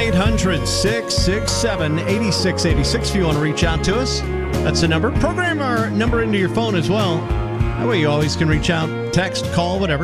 1-800-667-8686 if you want to reach out to us. That's the number. Program our number into your phone as well. That way you always can reach out, text, call, whatever.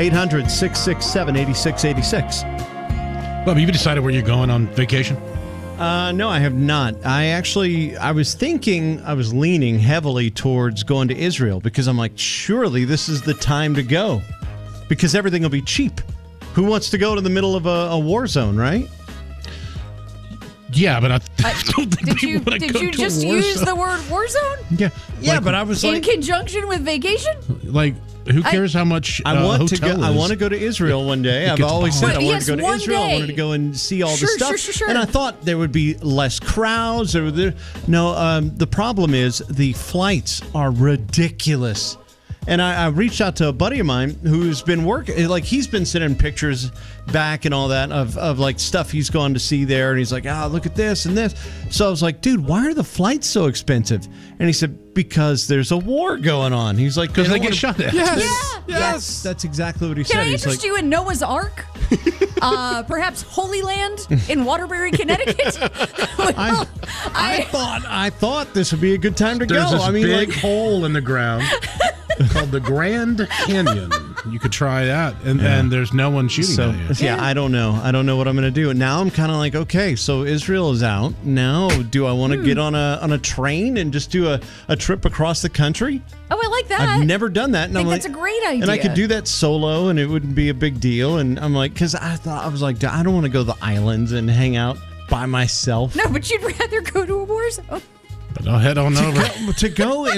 800-667-8686. Well, have you decided where you're going on vacation? No, I have not. I was leaning heavily towards going to Israel because I'm like, surely this is the time to go because everything will be cheap. Who wants to go to the middle of a war zone, right? Yeah, but I don't think did you just use the word war zone? Yeah, yeah, but I was in conjunction with vacation. Like, who cares how much I want to hotel go? is? I want to go to Israel one day. I've always said I wanted to go to Israel. Day. I wanted to go and see all the stuff. Sure. And I thought there would be less crowds. The problem is the flights are ridiculous. And I reached out to a buddy of mine who's been working, like he's been sending pictures back and all that of like stuff he's gone to see there. And he's like, look at this and this. So I was like, dude, why are the flights so expensive? And he said, because there's a war going on. He's like, because they get shot at. Yes. That's exactly what he said. Can I interest you in Noah's Ark? Perhaps Holy Land in Waterbury, Connecticut? I thought this would be a good time to There's go. This big hole in the ground called the Grand Canyon. You could try that, and there's no one shooting at you. Yeah, I don't know. I don't know what I'm going to do. And now I'm kind of like, okay, so Israel is out. Now, do I want to get on a train and just do a trip across the country? Oh, I like that. I've never done that. And I think that's a great idea. And I could do that solo, and it wouldn't be a big deal. And I'm like, because I was like, I don't want to go to the islands and hang out by myself. No, but you'd rather go to a war zone. But I'll head on over. To go